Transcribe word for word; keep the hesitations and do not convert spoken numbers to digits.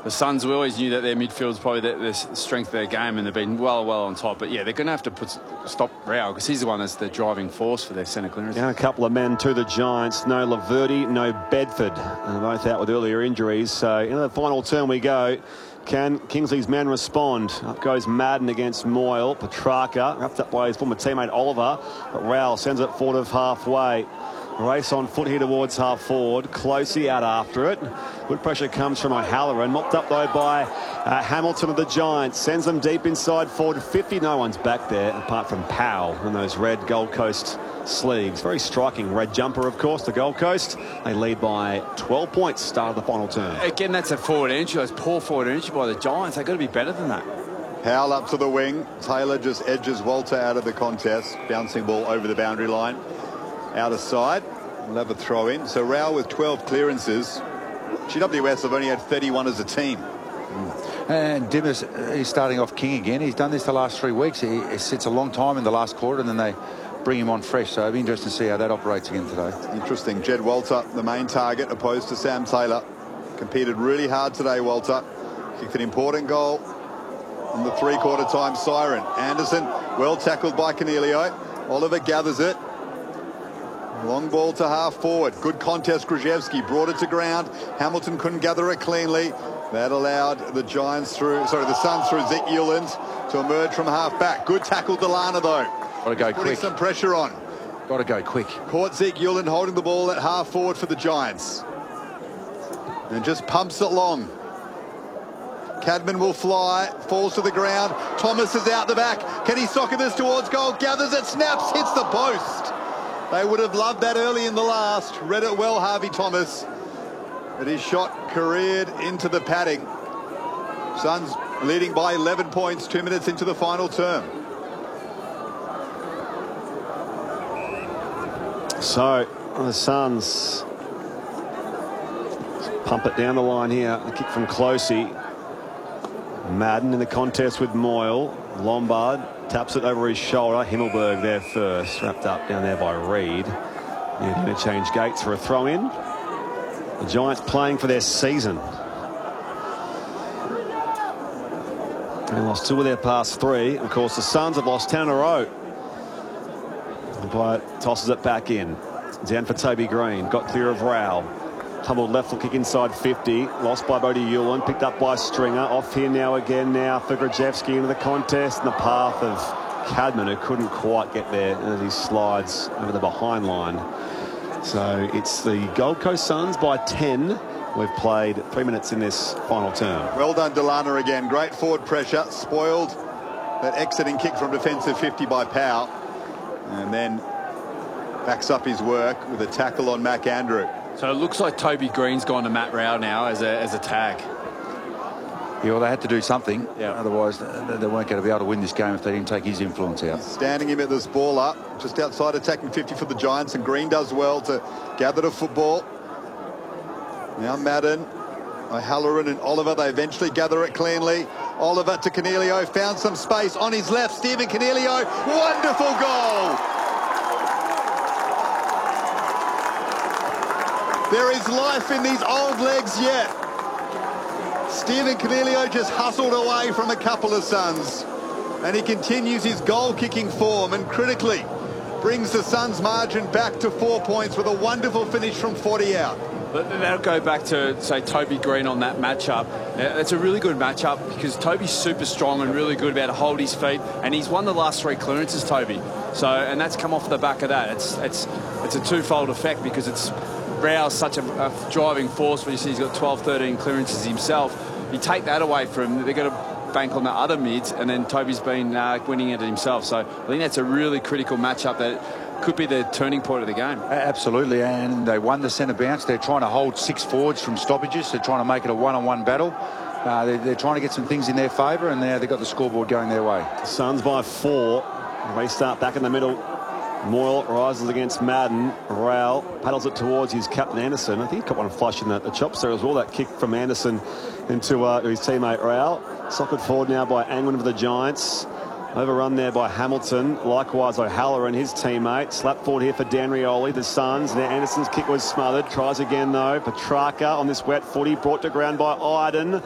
the Suns, we always knew that their midfield was probably the, the strength of their game, and they've been well, well on top. But yeah, they're going to have to put stop Rao, because he's the one that's the driving force for their centre clearance. Now a couple of men to the Giants. No Laverty, no Bedford. They're both out with earlier injuries. So into the final turn we go. Can Kingsley's men respond? Up goes Madden against Moyle. Petrarca, wrapped up by his former teammate Oliver. But Rao sends it forward of halfway. Race on foot here towards half forward. Closey out after it. Good pressure comes from O'Halloran. Mopped up though by uh, Hamilton of the Giants. Sends them deep inside forward fifty. No one's back there apart from Powell in those red Gold Coast sleeves. Very striking red jumper, of course, the Gold Coast. They lead by twelve points start of the final term. Again, that's a forward entry. That's poor forward entry by the Giants. They've got to be better than that. Powell up to the wing. Taylor just edges Walter out of the contest. Bouncing ball over the boundary line. Out of side. We'll have a throw in. So Rao with twelve clearances. G W S have only had thirty-one as a team. And Dimmers, he's starting off king again. He's done this the last three weeks. He, he sits a long time in the last quarter, and then they bring him on fresh. So it'll be interesting to see how that operates again today. Interesting. Jed Walter, the main target, opposed to Sam Taylor. Competed really hard today, Walter. Kicked an important goal in the three-quarter time siren. Anderson, well tackled by Cornelio. Oliver gathers it. Long ball to half forward. Good contest. Krzyzewski brought it to ground. Hamilton couldn't gather it cleanly. That allowed the Giants through, sorry, the Suns through Zeke Euland to emerge from half back. Good tackle, Delana, though. Got to go Putting quick. some pressure on. Got to go quick. Caught Zeke Euland holding the ball at half forward for the Giants. And just pumps it long. Cadman will fly, falls to the ground. Thomas is out the back. Can he soccer this towards goal? Gathers it, snaps, hits the post. They would have loved that early in the last. Read it well, Harvey Thomas. But his shot careered into the padding. Suns leading by eleven points, two minutes into the final term. So the Suns pump it down the line here. A kick from Closey. Madden in the contest with Moyle. Lombard taps it over his shoulder. Himmelberg there first. Wrapped up down there by Reed. They're going to change gates for a throw in. The Giants playing for their season. They lost two of their past three. Of course, the Suns have lost ten in a row. But tosses it back in. Down for Toby Green. Got clear of Rao. Tumbled left foot kick inside fifty. Lost by Bodie Euland. Picked up by Stringer. Off here now again now for Krzyzewski into the contest. In the path of Cadman, who couldn't quite get there as he slides over the behind line. So it's the Gold Coast Suns by ten. We've played three minutes in this final term. Well done, Delana again. Great forward pressure. Spoiled that exiting kick from defensive fifty by Powell. And then backs up his work with a tackle on Mac Andrew. So it looks like Toby Green's gone to Matt Rao now as a, as a tag. Yeah, well, they had to do something. Yeah. Otherwise, they, they weren't going to be able to win this game if they didn't take his influence out. Standing him at this ball up, just outside attacking fifty for the Giants, and Green does well to gather the football. Now Madden, O'Halloran and Oliver, they eventually gather it cleanly. Oliver to Cornelio, found some space on his left. Stephen Cornelio, wonderful goal! There is life in these old legs yet. Stephen Cornelio just hustled away from a couple of Suns. And he continues his goal-kicking form and critically brings the Suns' margin back to four points with a wonderful finish from forty out. But that'll go back to, say, Toby Green on that matchup. It's a really good matchup because Toby's super strong and really good about to hold his feet, and he's won the last three clearances, Toby. So, and that's come off the back of that. It's it's it's a twofold effect because it's Rao's such a, a driving force when you see he's got twelve, thirteen clearances himself. You take that away from him, they're going to bank on the other mids, and then Toby's been uh, winning it himself. So I think that's a really critical matchup that could be the turning point of the game. Absolutely, and they won the centre bounce. They're trying to hold six forwards from stoppages. They're trying to make it a one-on-one battle. Uh, they're, they're trying to get some things in their favour, and now they've got the scoreboard going their way. Suns by four. Restart back in the middle. Moyle rises against Madden. Rao paddles it towards his captain Anderson. I think he got one flush in the, the chops there as well. That kick from Anderson into uh, his teammate Rao. Socketed forward now by Angwin for the Giants. Overrun there by Hamilton. Likewise O'Halloran, his teammate. Slap forward here for Dan Rioli, the Suns. Now Anderson's kick was smothered. Tries again though. Petrarca on this wet footy. Brought to ground by Iden.